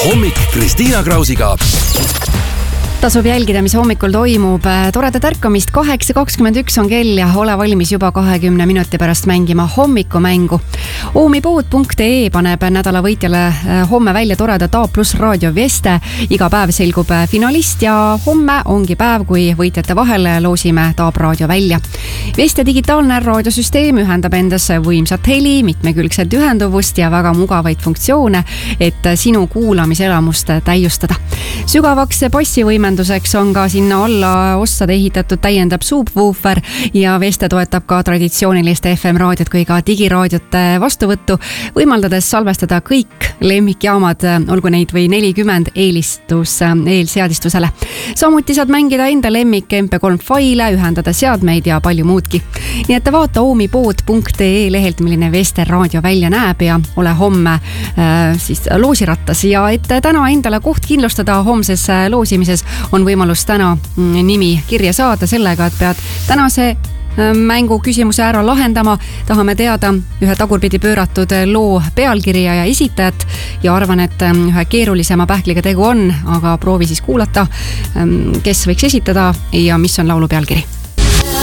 hommik Kristiina Krausiga. Tasub jälgida, mis hommikul toimub. Toredat ärkamist, 8.21 on kell ja ole valmis juba 20 minuti pärast mängima hommikumängu. Oomipood.ee paneb nädala võitjale homme välja toreda A+ raadio Veste. Iga päev selgub finalist ja homme ongi päev, kui võitjate vahel loosime Taab raadio välja. Veste digitaalne raadiosüsteem ühendab endasse võimsat heli, mitmekülgset ühenduvust ja väga mugavaid funktsioone, et sinu kuulamiselamust täiustada. Sügavaks bassivõimenduseks on ka sinna alla ossade ehitatud täiendab subwoofer ja Veste toetab ka traditsiooniliste FM raadiot kui ka digiraadiote vastuvõttu, võimaldades salvestada kõik lemmikjaamad, olgu neid või 40 eelseadistusele. Samuti saad mängida enda lemmik MP3 faile, ühendada seadmeid ja palju muudki. Nii et vaata oomipood.ee lehelt, milline Veste raadio välja näeb ja ole homme siis loosirattas. Ja et täna endale koht kindlustada homses loosimises on võimalus täna nimi kirja saada sellega, et pead tänase mängu küsimuse ära lahendama. Tahame teada ühe tagurpidi pööratud loo pealkirja ja esitajat ja arvan, et ühe keerulisema pähkliga tegu on, aga proovi siis kuulata, kes võiks esitada ja mis on laulu pealkiri.